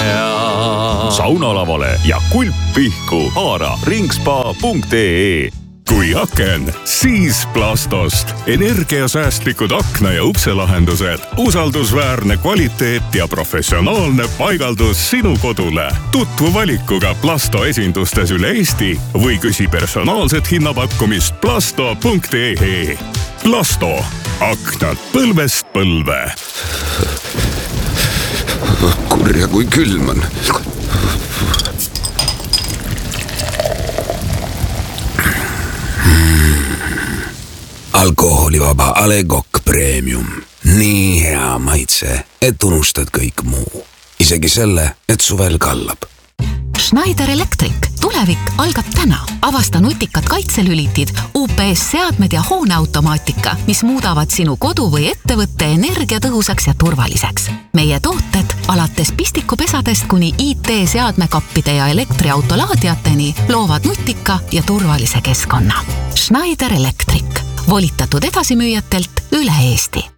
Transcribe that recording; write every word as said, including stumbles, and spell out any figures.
hea. Saunalavale ja kulp pihku haara ringspa punkt ee. Kui aken, siis Plastost. Energiasäästlikud akna- ja ukselahendused, usaldusväärne kvaliteet ja professionaalne paigaldus sinu kodule. Tutvu valikuga Plasto esindustes üle Eesti või küsi personaalset hinnapakkumist plasto punkt ee. Plasto, aknad põlvest põlve. Kurja kui külm on. Alkoholivaba A Le Coq Premium. Nii hea maitse, et unustad kõik muu. Isegi selle, et suvel kallab. Schneider Electric. Tulevik algab täna. Avasta nutikad kaitselülitid, U P S-seadmed ja hooneautomaatika, mis muudavad sinu kodu või ettevõtte energiatõhusaks ja turvaliseks. Meie tooted alates pistikupesadest kuni I T-seadmekappide ja elektriautolaadiateni loovad nutika ja turvalise keskkonna. Schneider Electric. Volitatud edasimüüjatelt üle Eesti.